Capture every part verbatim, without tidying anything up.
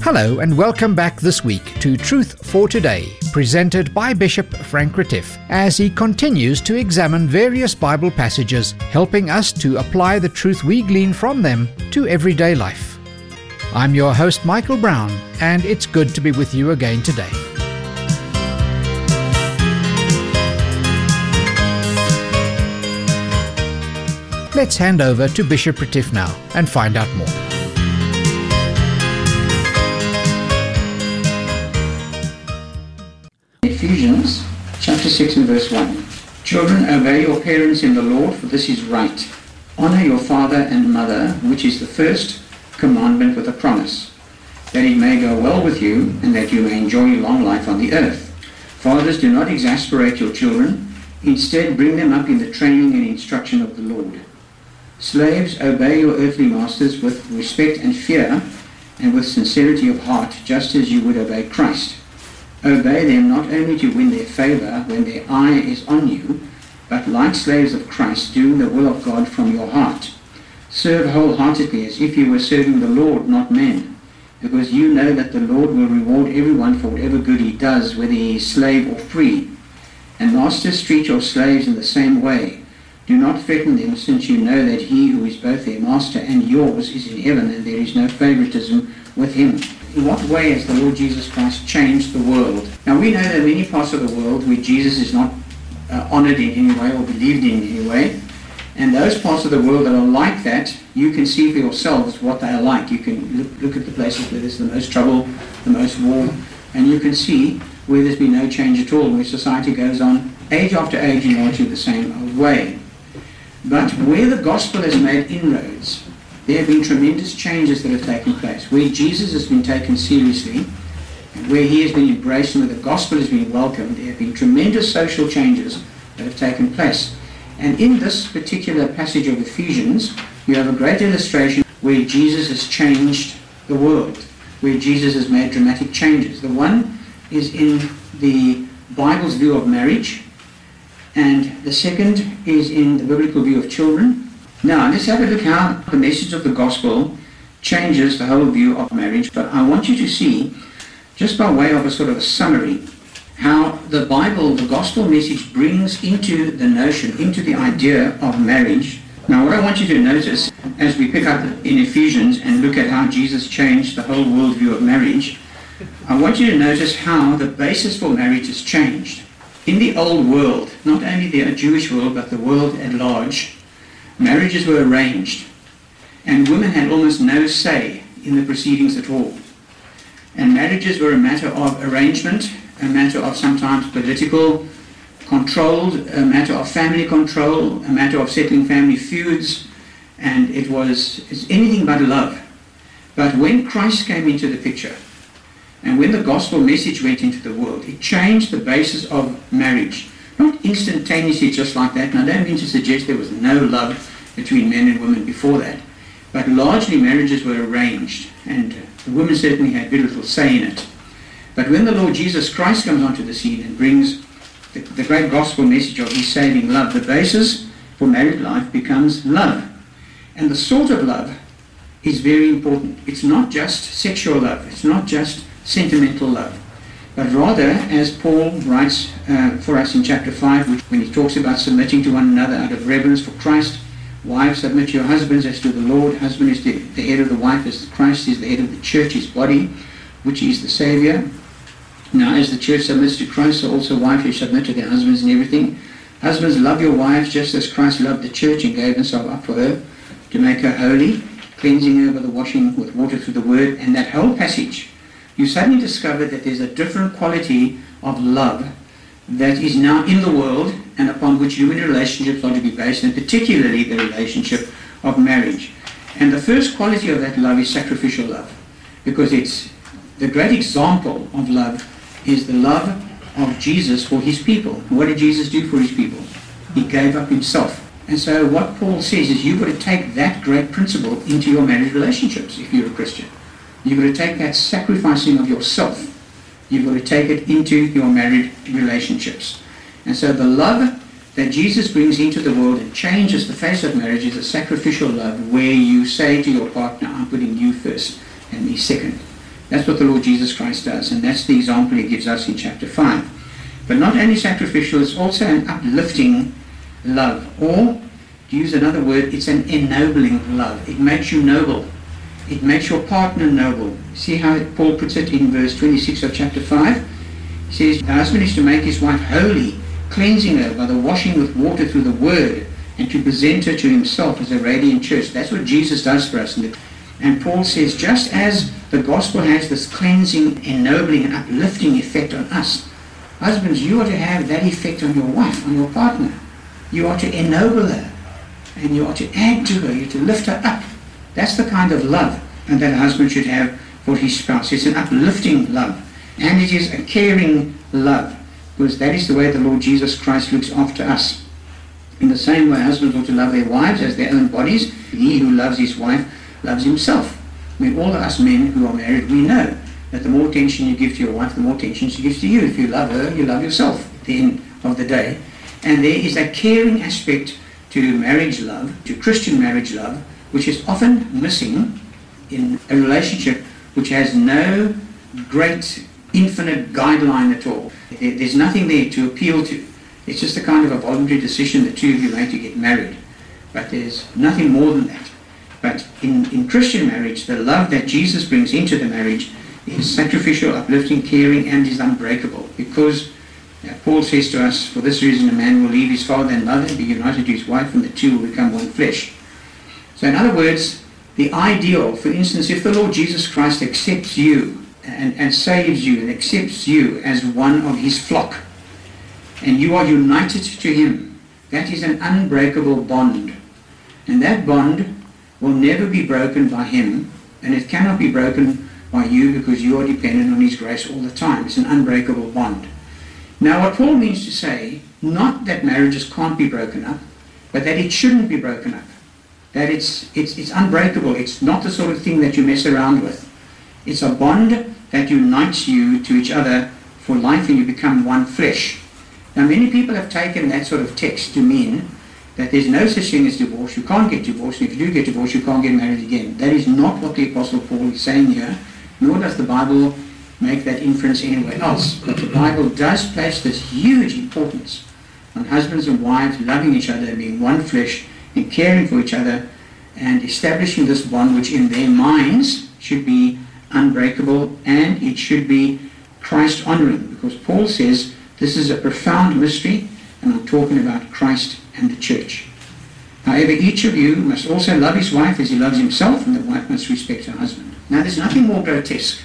Hello and welcome back this week to Truth for Today, presented by Bishop Frank Retief, as he continues to examine various Bible passages, helping us to apply the truth we glean from them to everyday life. I'm your host Michael Brown, and it's good to be with you again today. Let's hand over to Bishop Retief now and find out more. Ephesians chapter six and verse one. Children, obey your parents in the Lord, for this is right. Honor your father and mother, which is the first commandment with a promise, that it may go well with you and that you may enjoy long life on the earth. Fathers, do not exasperate your children. Instead, bring them up in the training and instruction of the Lord. Slaves, obey your earthly masters with respect and fear and with sincerity of heart, just as you would obey Christ. Obey them not only to win their favor when their eye is on you, but like slaves of Christ, do the will of God from your heart. Serve wholeheartedly as if you were serving the Lord, not men, because you know that the Lord will reward everyone for whatever good he does, whether he is slave or free. And masters, treat your slaves in the same way. Do not threaten them, since you know that he who is both their master and yours is in heaven, and there is no favoritism with him. In what way has the Lord Jesus Christ changed the world? Now we know there are many parts of the world where Jesus is not uh, honored in any way or believed in any way. And those parts of the world that are like that, you can see for yourselves what they are like. You can look, look at the places where there's the most trouble, the most war, and you can see where there's been no change at all, where society goes on age after age in largely the same way. But where the gospel has made inroads, there have been tremendous changes that have taken place. Where Jesus has been taken seriously, and where he has been embraced and where the gospel has been welcomed, there have been tremendous social changes that have taken place. And in this particular passage of Ephesians, you have a great illustration where Jesus has changed the world, where Jesus has made dramatic changes. The one is in the Bible's view of marriage, and the second is in the biblical view of children. Now, let's have a look how the message of the gospel changes the whole view of marriage. But I want you to see, just by way of a sort of a summary, how the Bible, the gospel message, brings into the notion, into the idea of marriage. Now, what I want you to notice as we pick up in Ephesians and look at how Jesus changed the whole worldview of marriage, I want you to notice how the basis for marriage has changed. In the old world, not only the Jewish world, but the world at large, marriages were arranged, and women had almost no say in the proceedings at all. And marriages were a matter of arrangement, a matter of sometimes political control, a matter of family control, a matter of settling family feuds, and it was it's anything but love. But when Christ came into the picture, and when the gospel message went into the world, it changed the basis of marriage. Not instantaneously just like that, and I don't mean to suggest there was no love between men and women before that, but largely marriages were arranged, and the women certainly had very little say in it. But when the Lord Jesus Christ comes onto the scene and brings the, the great gospel message of his saving love, the basis for married life becomes love. And the sort of love is very important. It's not just sexual love, it's not just sentimental love, but rather, as Paul writes uh, for us in chapter five, which, when he talks about submitting to one another out of reverence for Christ, wives, submit to your husbands as to the Lord. Husband is the, the head of the wife, as Christ is the head of the church, his body, which is the Savior. Now, as the church submits to Christ, so also wives should submit to their husbands in everything. Husbands, love your wives just as Christ loved the church and gave himself up for her to make her holy, cleansing her by the washing with water through the word. And that whole passage, you suddenly discover that there's a different quality of love that is now in the world and upon which human relationships are to be based, and particularly the relationship of marriage. And the first quality of that love is sacrificial love, because it's the great example of love is the love of Jesus for his people. What did Jesus do for his people? He gave up himself. And so what Paul says is you've got to take that great principle into your marriage relationships if you're a Christian. You've got to take that sacrificing of yourself. You've got to take it into your married relationships. And so the love that Jesus brings into the world and changes the face of marriage is a sacrificial love where you say to your partner, I'm putting you first and me second. That's what the Lord Jesus Christ does, and that's the example he gives us in chapter five. But not only sacrificial, it's also an uplifting love, or to use another word, it's an ennobling love. It makes you noble. It makes your partner noble. See how Paul puts it in verse twenty-six of chapter five? He says, the husband is to make his wife holy, cleansing her by the washing with water through the word, and to present her to himself as a radiant church. That's what Jesus does for us. And Paul says, just as the gospel has this cleansing, ennobling, and uplifting effect on us, husbands, you are to have that effect on your wife, on your partner. You are to ennoble her, and you are to add to her, you're to lift her up. That's the kind of love and that a husband should have for his spouse. It's an uplifting love, and it is a caring love, because that is the way the Lord Jesus Christ looks after us. In the same way, husbands ought to love their wives as their own bodies. He who loves his wife loves himself. I mean, all of us men who are married, we know that the more attention you give to your wife, the more attention she gives to you. If you love her, you love yourself at the end of the day. And there is a caring aspect to marriage love, to Christian marriage love, which is often missing in a relationship which has no great infinite guideline at all. There's nothing there to appeal to. It's just a kind of a voluntary decision the two of you make to get married. But there's nothing more than that. But in, in Christian marriage, the love that Jesus brings into the marriage is sacrificial, uplifting, caring, and is unbreakable. Because uh, Paul says to us, for this reason a man will leave his father and mother and be united to his wife, and the two will become one flesh. So in other words, the ideal, for instance, if the Lord Jesus Christ accepts you and, and saves you and accepts you as one of his flock, and you are united to him, that is an unbreakable bond. And that bond will never be broken by him, and it cannot be broken by you, because you are dependent on his grace all the time. It's an unbreakable bond. Now what Paul means to say, not that marriages can't be broken up, but that it shouldn't be broken up. That it's, it's, it's unbreakable. It's not the sort of thing that you mess around with. It's a bond that unites you to each other for life, and you become one flesh. Now many people have taken that sort of text to mean that there's no such thing as divorce. You can't get divorced, and if you do get divorced, you can't get married again. That is not what the Apostle Paul is saying here, nor does the Bible make that inference anywhere else. But the Bible does place this huge importance on husbands and wives loving each other and being one flesh and caring for each other and establishing this bond, which in their minds should be unbreakable, and it should be Christ honoring, because Paul says this is a profound mystery, and I'm talking about Christ and the church. However, each of you must also love his wife as he loves himself, and the wife must respect her husband. Now there's nothing more grotesque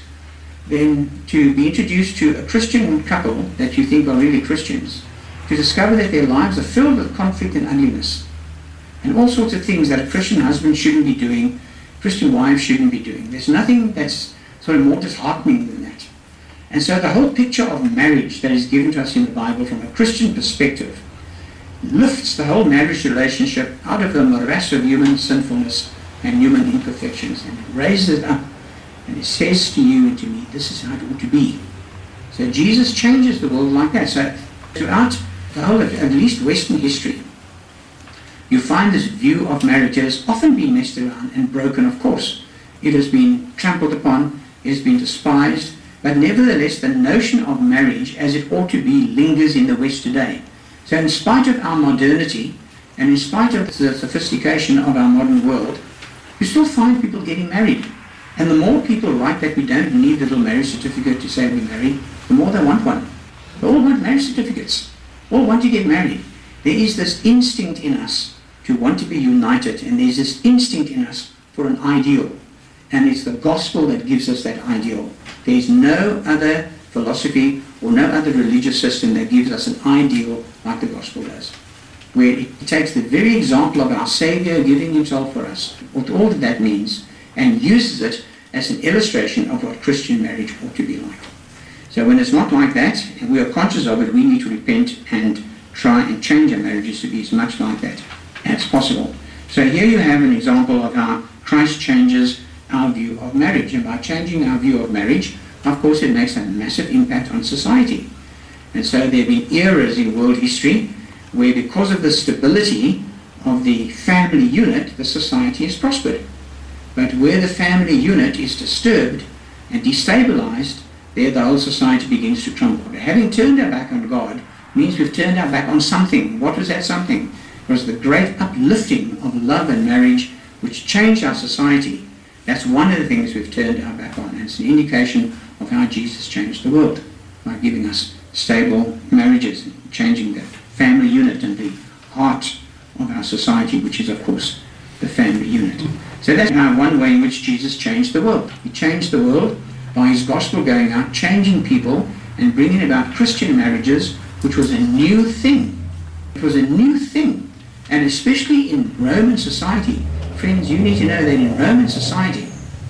than to be introduced to a Christian couple that you think are really Christians, to discover that their lives are filled with conflict and ugliness, and all sorts of things that a Christian husband shouldn't be doing, Christian wives shouldn't be doing. There's nothing that's sort of more disheartening than that. And so the whole picture of marriage that is given to us in the Bible from a Christian perspective lifts the whole marriage relationship out of the morass of human sinfulness and human imperfections, and it raises it up, and it says to you and to me, this is how it ought to be. So Jesus changes the world like that. So throughout the whole of at least Western history, you find this view of marriage that has often been messed around and broken, of course. It has been trampled upon, it has been despised, but nevertheless the notion of marriage as it ought to be lingers in the West today. So in spite of our modernity, and in spite of the sophistication of our modern world, you still find people getting married. And the more people write that we don't need a little marriage certificate to say we're married, the more they want one. They all want marriage certificates. All want to get married. There is this instinct in us to want to be united, and there's this instinct in us for an ideal. And it's the gospel that gives us that ideal. There is no other philosophy or no other religious system that gives us an ideal like the gospel does, where it takes the very example of our Savior giving himself for us, what all that that means, and uses it as an illustration of what Christian marriage ought to be like. So when it's not like that, and we are conscious of it, we need to repent and try and change our marriages to be as much like that as possible. So here you have an example of how Christ changes our view of marriage. And by changing our view of marriage, of course it makes a massive impact on society. And so there have been eras in world history where, because of the stability of the family unit, the society has prospered. But where the family unit is disturbed, and destabilized, there the whole society begins to crumble. Having turned our back on God means we've turned our back on something. What was that something? It was the great uplifting of love and marriage which changed our society. That's one of the things we've turned our back on. And it's an indication of how Jesus changed the world by giving us stable marriages, changing the family unit and the heart of our society, which is, of course, the family unit. So that's how one way in which Jesus changed the world. He changed the world by his gospel going out, changing people and bringing about Christian marriages, which was a new thing. It was a new thing. And especially in Roman society, friends, you need to know that in Roman society,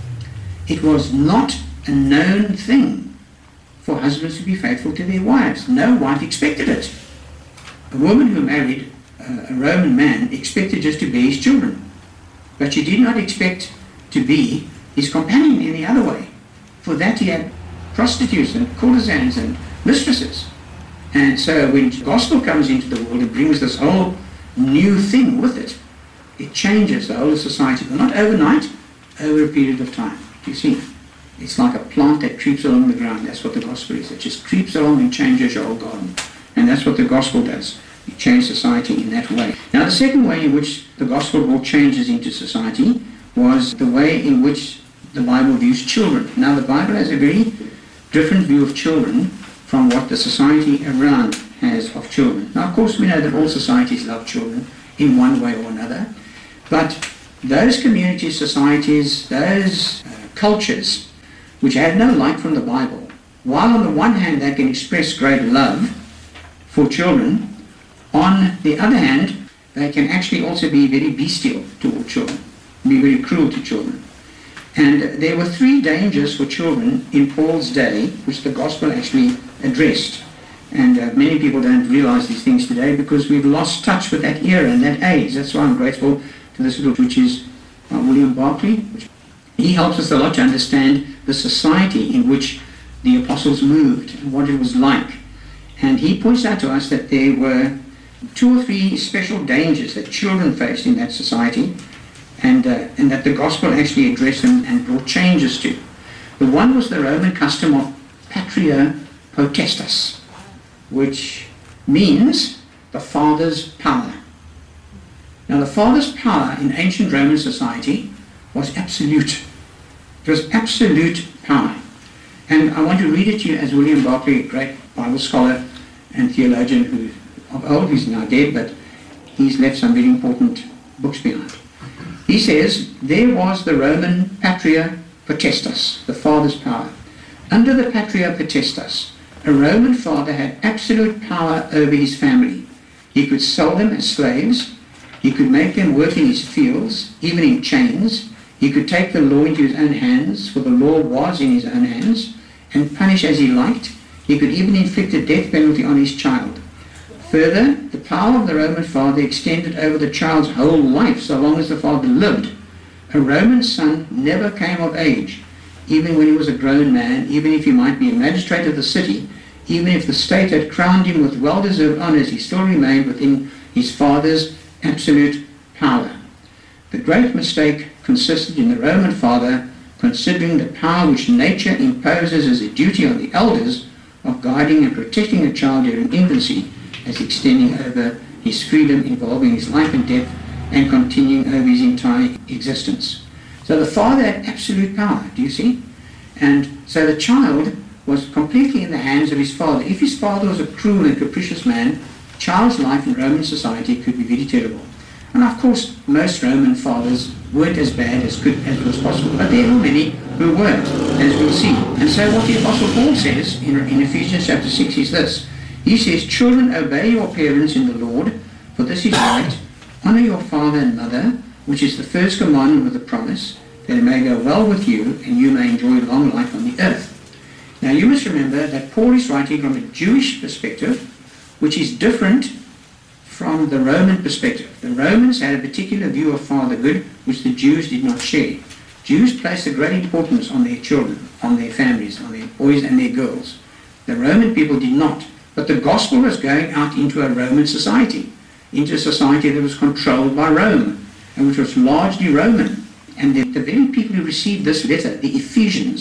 it was not a known thing for husbands to be faithful to their wives. No wife expected it. A woman who married a Roman man expected just to be his children, but she did not expect to be his companion in the other way. For that he had prostitutes and courtesans and mistresses. And so when the gospel comes into the world, it brings this whole new thing with it. It changes the whole society, but not overnight, over a period of time. Do you see? It's like a plant that creeps along the ground. That's what the gospel is. It just creeps along and changes your whole garden. And that's what the gospel does. It changes society in that way. Now, the second way in which the gospel brought changes into society was the way in which the Bible views children. Now, the Bible has a very different view of children from what the society around has of children. Now, of course, we know that all societies love children in one way or another, but those communities, societies, those uh, cultures which have no light from the Bible, while on the one hand they can express great love for children, on the other hand, they can actually also be very bestial toward children, be very cruel to children. And there were three dangers for children in Paul's day, which the gospel actually addressed. And uh, many people don't realize these things today because we've lost touch with that era and that age. That's why I'm grateful to this little, which is uh, William Barclay. He helps us a lot to understand the society in which the apostles moved and what it was like. And he points out to us that there were two or three special dangers that children faced in that society, and, uh, and that the gospel actually addressed them and brought changes to. The one was the Roman custom of patria potestas, which means the father's power. Now, the father's power in ancient Roman society was absolute. It was absolute power. And I want to read it to you as William Barclay, a great Bible scholar and theologian who of old, he's now dead, but he's left some very important books behind. He says, there was the Roman patria potestas, the father's power. Under the patria potestas, a Roman father had absolute power over his family. He could sell them as slaves. He could make them work in his fields, even in chains. He could take the law into his own hands, for the law was in his own hands, and punish as he liked. He could even inflict a death penalty on his child. Further, the power of the Roman father extended over the child's whole life so long as the father lived. A Roman son never came of age, even when he was a grown man, even if he might be a magistrate of the city, even if the state had crowned him with well-deserved honors, he still remained within his father's absolute power. The great mistake consisted in the Roman father considering the power which nature imposes as a duty on the elders of guiding and protecting a child during infancy as extending over his freedom, involving his life and death, and continuing over his entire existence. So the father had absolute power, do you see? And so the child was completely in the hands of his father. If his father was a cruel and capricious man, a child's life in Roman society could be very terrible. And of course, most Roman fathers weren't as bad as could as was possible, but there were many who weren't, as we'll see. And so what the Apostle Paul says in, in Ephesians chapter six is this. He says, children, obey your parents in the Lord, for this is right. Honor your father and mother, which is the first commandment with a promise, that it may go well with you and you may enjoy long life on the earth. Now you must remember that Paul is writing from a Jewish perspective, which is different from the Roman perspective. The Romans had a particular view of fatherhood, which the Jews did not share. Jews placed a great importance on their children, on their families, on their boys and their girls. The Roman people did not. But the gospel was going out into a Roman society, into a society that was controlled by Rome, and which was largely Roman. And the, the very people who received this letter, the Ephesians,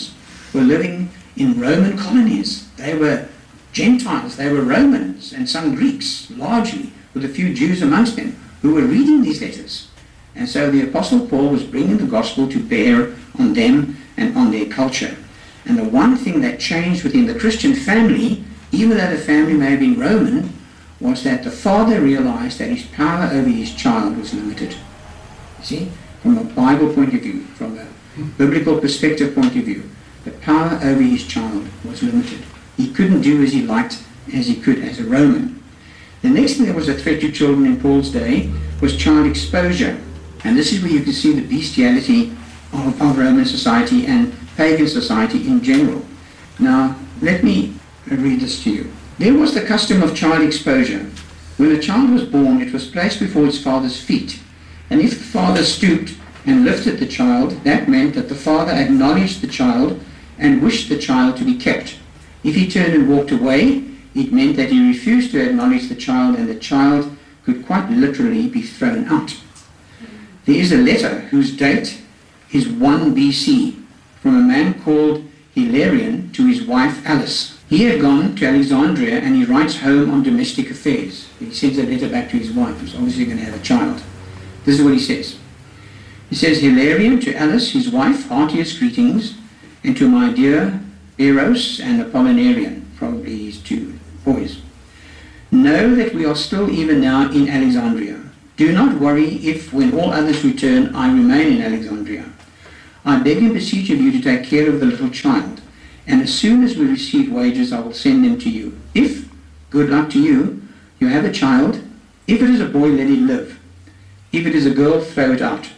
were living in Roman colonies. They were Gentiles, they were Romans, and some Greeks, largely, with a few Jews amongst them, who were reading these letters. And so the Apostle Paul was bringing the gospel to bear on them and on their culture. And the one thing that changed within the Christian family, even though the family may have been Roman, was that the father realized that his power over his child was limited. You see, from a Bible point of view, from a biblical perspective point of view, the power over his child was limited. He couldn't do as he liked as he could as a Roman. The next thing that was a threat to children in Paul's day was child exposure. And this is where you can see the bestiality of, of Roman society and pagan society in general. Now, let me read this to you. There was the custom of child exposure. When a child was born, it was placed before its father's feet. And if the father stooped and lifted the child, that meant that the father acknowledged the child and wished the child to be kept. If he turned and walked away, it meant that he refused to acknowledge the child, and the child could quite literally be thrown out. There is a letter whose date is one B C from a man called Hilarion to his wife Alice. He had gone to Alexandria, and he writes home on domestic affairs. He sends a letter back to his wife, who's obviously going to have a child. This is what he says. He says, Hilarion to Alice, his wife, heartiest greetings, and to my dear Eros and Apollinarian, probably his two boys. Know that we are still even now in Alexandria. Do not worry if, when all others return, I remain in Alexandria. I beg and beseech of you to take care of the little child, and as soon as we receive wages, I will send them to you. If, good luck to you, you have a child, if it is a boy, let it live. If it is a girl, throw it out.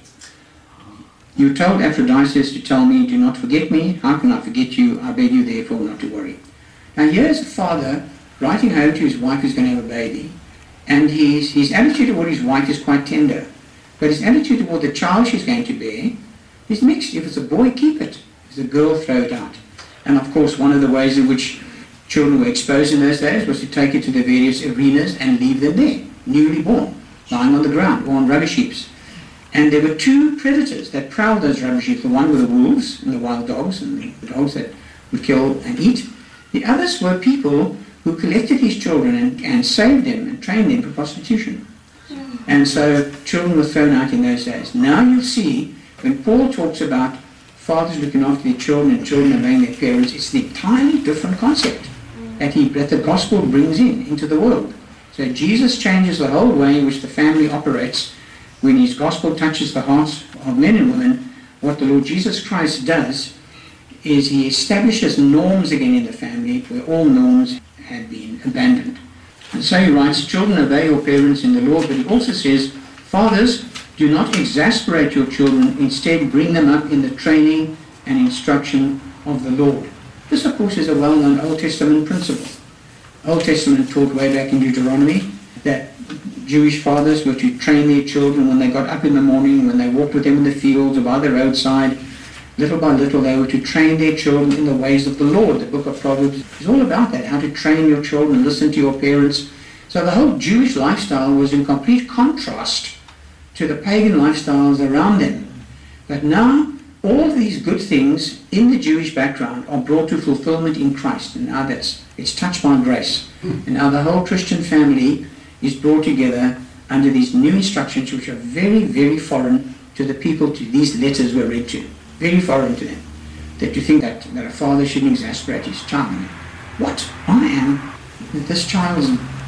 You told Aphrodisias to tell me, do not forget me. How can I forget you? I beg you therefore not to worry. Now here's a father writing home to his wife who's going to have a baby, and his, his attitude toward his wife is quite tender, but his attitude toward the child she's going to bear is mixed. If it's a boy, keep it. If it's a girl, throw it out. And of course, one of the ways in which children were exposed in those days was to take it to the various arenas and leave them there, newly born, lying on the ground or on rubbish heaps. And there were two predators that prowled those rubbish heaps. The one were the wolves and the wild dogs, and the dogs that would kill and eat. The others were people who collected his children and, and saved them and trained them for prostitution. And so children were thrown out in those days. Now you'll see, when Paul talks about fathers looking after their children and children obeying their parents, it's an entirely different concept that, he, that the gospel brings in into the world. So Jesus changes the whole way in which the family operates. When his gospel touches the hearts of men and women, what the Lord Jesus Christ does is he establishes norms again in the family where all norms had been abandoned. And so he writes, children, obey your parents in the Lord, but he also says, fathers, do not exasperate your children, instead bring them up in the training and instruction of the Lord. This, of course, is a well-known Old Testament principle. Old Testament taught way back in Deuteronomy that Jewish fathers were to train their children when they got up in the morning, when they walked with them in the fields or by the roadside. Little by little they were to train their children in the ways of the Lord. The book of Proverbs is all about that, how to train your children, listen to your parents. So the whole Jewish lifestyle was in complete contrast to the pagan lifestyles around them. But now all of these good things in the Jewish background are brought to fulfillment in Christ. And now that's, it's touched by grace. And now the whole Christian family is brought together under these new instructions, which are very, very foreign to the people to these letters were read to. Very foreign to them. That you think that, that a father shouldn't exasperate his child. What? I am this child's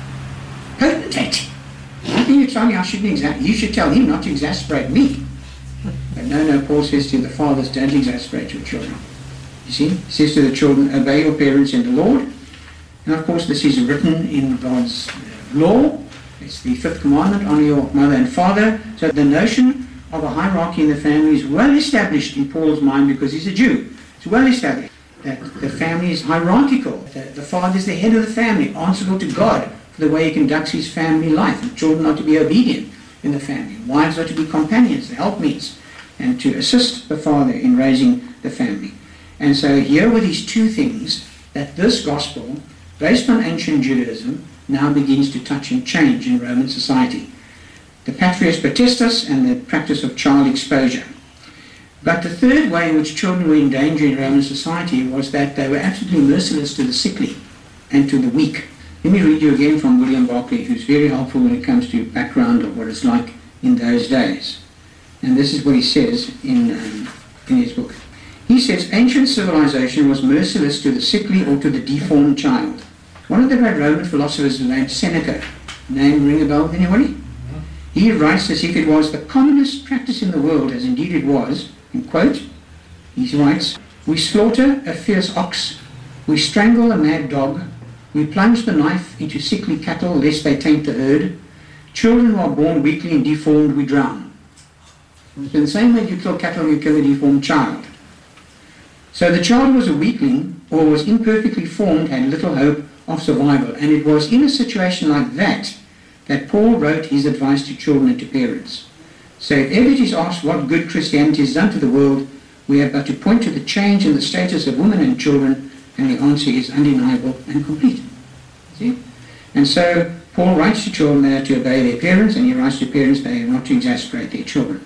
potentate. How can you tell me I shouldn't exasperate? You should tell him not to exasperate me. But no, no, Paul says to the fathers, don't exasperate your children. You see? He says to the children, obey your parents in the Lord. And of course this is written in God's law. It's the fifth commandment, honor your mother and father. So the notion of a hierarchy in the family is well established in Paul's mind because he's a Jew. It's well established that the family is hierarchical. The, the father is the head of the family, answerable to God for the way he conducts his family life. And children are to be obedient in the family. Wives are to be companions, helpmeets, and to assist the father in raising the family. And so here were these two things that this gospel, based on ancient Judaism, now begins to touch and change in Roman society. The Patrias Potestas and the practice of child exposure. But the third way in which children were in danger in Roman society was that they were absolutely merciless to the sickly and to the weak. Let me read you again from William Barclay, who's very helpful when it comes to background of what it's like in those days. And this is what he says in, um, in his book. He says, ancient civilization was merciless to the sickly or to the deformed child. One of the great Roman philosophers named Seneca, name ring a bell with anybody? He writes as if it was the commonest practice in the world, as indeed it was, and quote, he writes, we slaughter a fierce ox, we strangle a mad dog, we plunge the knife into sickly cattle lest they taint the herd, children who are born weakly and deformed we drown. In the same way you kill cattle, you kill a deformed child. So the child was a weakling or was imperfectly formed, had little hope of survival, and it was in a situation like that that Paul wrote his advice to children and to parents. So if ever it is asked what good Christianity has done to the world, we have but to point to the change in the status of women and children, and the answer is undeniable and complete. See? And so Paul writes to children they are to obey their parents, and he writes to parents they are not to exasperate their children.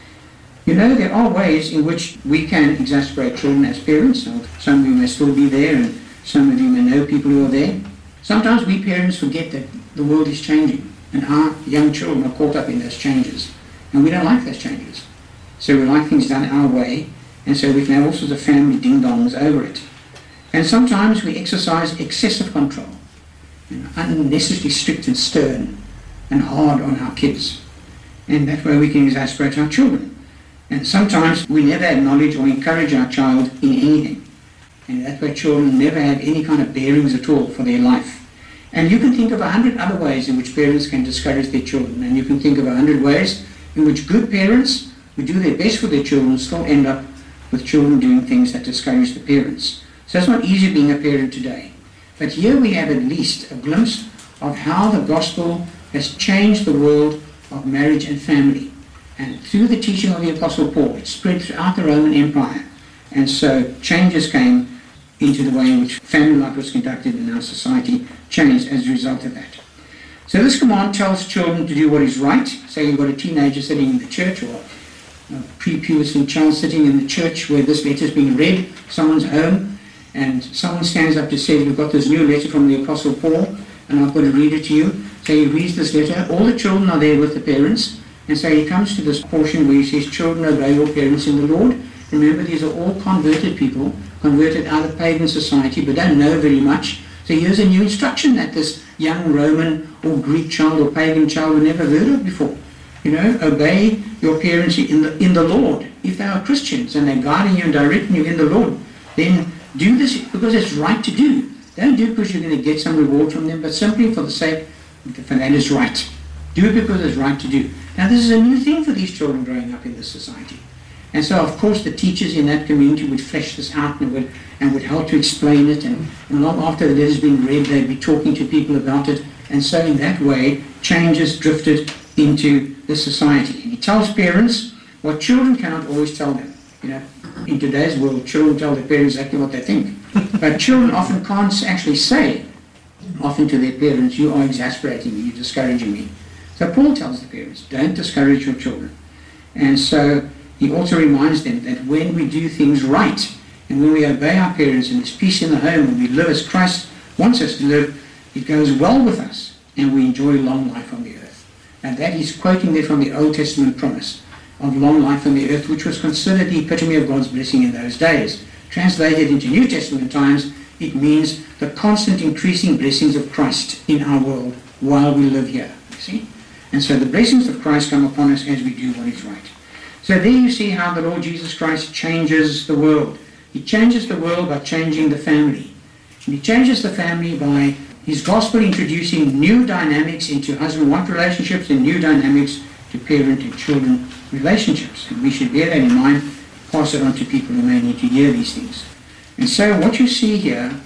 You know, there are ways in which we can exasperate children as parents. Some of you may still be there, and some of you may know people who are there. Sometimes we parents forget that the world is changing, and our young children are caught up in those changes. And we don't like those changes. So we like things done our way, and so we can have all sorts of family ding-dongs over it. And sometimes we exercise excessive control, you know, unnecessarily strict and stern and hard on our kids. And that way we can exasperate our children. And sometimes we never acknowledge or encourage our child in anything. And that way children never have any kind of bearings at all for their life. And you can think of a hundred other ways in which parents can discourage their children. And you can think of a hundred ways in which good parents who do their best for their children still end up with children doing things that discourage the parents. So it's not easy being a parent today. But here we have at least a glimpse of how the gospel has changed the world of marriage and family. And through the teaching of the Apostle Paul, it spread throughout the Roman Empire. And so changes came into the way in which family life was conducted in our society, changed as a result of that. So this command tells children to do what is right. Say you've got a teenager sitting in the church, or a pre-pubescent child sitting in the church where this letter is being read, someone's home, and someone stands up to say, we've got this new letter from the Apostle Paul, and I've got to read it to you. So he reads this letter. All the children are there with the parents. And so he comes to this portion where he says, children, obey your parents in the Lord. Remember, these are all converted people, converted out of pagan society, but don't know very much. So here's a new instruction that this young Roman or Greek child or pagan child would never heard of before. You know, obey your parents in the, in the Lord. If they are Christians and they're guiding you and directing you in the Lord, then do this because it's right to do. Don't do it because you're going to get some reward from them, but simply for the sake for that is right. Do it because it's right to do. Now this is a new thing for these children growing up in this society. And so of course the teachers in that community would flesh this out and would, and would help to explain it, and, and long after the letter's been read they'd be talking to people about it, and so in that way changes drifted into the society. And he tells parents what children cannot always tell them. You know, in today's world children tell their parents exactly what they think. But children often can't actually say often to their parents, you are exasperating me, you're discouraging me. So Paul tells the parents, don't discourage your children. And so he also reminds them that when we do things right, and when we obey our parents and there's peace in the home, and we live as Christ wants us to live, it goes well with us, and we enjoy long life on the earth. And that is quoting there from the Old Testament promise of long life on the earth, which was considered the epitome of God's blessing in those days. Translated into New Testament times, it means the constant increasing blessings of Christ in our world while we live here. You see? And so the blessings of Christ come upon us as we do what is right. So there you see how the Lord Jesus Christ changes the world. He changes the world by changing the family. And he changes the family by his gospel introducing new dynamics into husband-wife relationships and new dynamics to parent and children relationships. And we should bear that in mind, pass it on to people who may need to hear these things. And so what you see here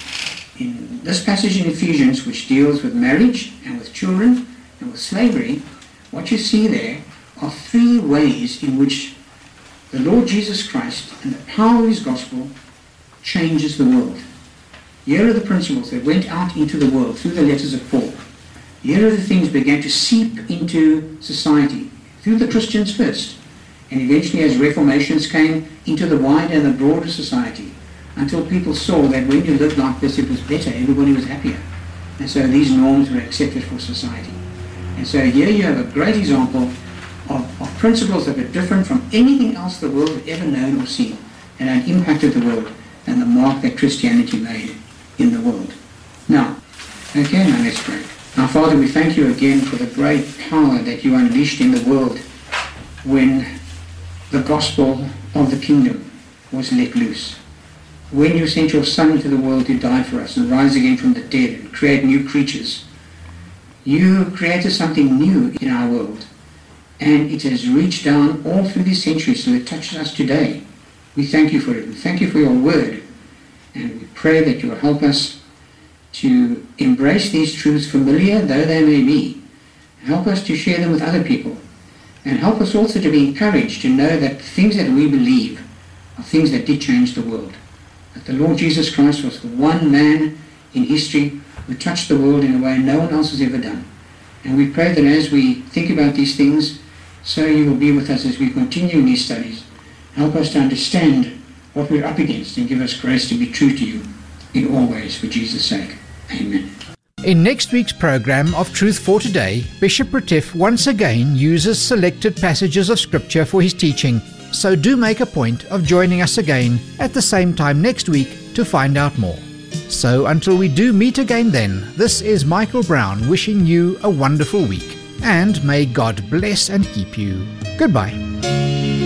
in this passage in Ephesians, which deals with marriage and with children and with slavery, what you see there are three ways in which the Lord Jesus Christ and the power of his gospel changes the world. Here are the principles that went out into the world through the letters of Paul. Here are the things that began to seep into society through the Christians first. And eventually, as reformations came into the wider and the broader society, until people saw that when you lived like this, it was better, everybody was happier. And so these norms were accepted for society. And so here you have a great example of, of principles that were different from anything else the world had ever known or seen, and had impacted the world and the mark that Christianity made in the world. Now, okay, now let's pray. Our Father, we thank you again for the great power that you unleashed in the world when the gospel of the kingdom was let loose. When you sent your Son into the world to die for us and rise again from the dead and create new creatures, you created something new in our world. And it has reached down all through these centuries, so it touches us today. We thank you for it. We thank you for your word. And we pray that you will help us to embrace these truths, familiar though they may be. Help us to share them with other people. And help us also to be encouraged to know that things that we believe are things that did change the world. That the Lord Jesus Christ was the one man in history who touched the world in a way no one else has ever done. And we pray that as we think about these things, so you will be with us as we continue in these studies. Help us to understand what we're up against and give us grace to be true to you in all ways for Jesus' sake. Amen. In next week's program of Truth for Today, Bishop Retief once again uses selected passages of Scripture for his teaching, so do make a point of joining us again at the same time next week to find out more. So until we do meet again then, this is Michael Brown wishing you a wonderful week, and may God bless and keep you. Goodbye.